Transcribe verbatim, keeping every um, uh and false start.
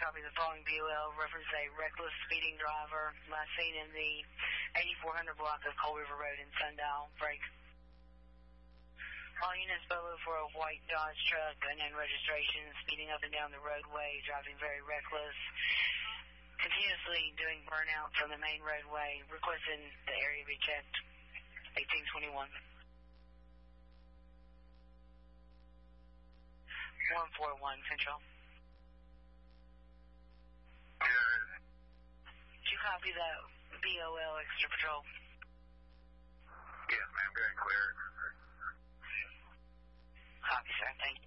copy the following B O L. Reference a reckless speeding driver. Last seen in the eighty-four hundred block of Coal River Road in Sundial. Break. All units Bolo for a white Dodge truck, unknown registration, speeding up and down the roadway, driving very reckless, continuously doing burnout from the main roadway, requesting the area be checked. eighteen twenty-one. one four one, Central. Yeah. Did you copy that B O L extra patrol? Yes, ma'am. Very clear. Copy, sir. Thank you.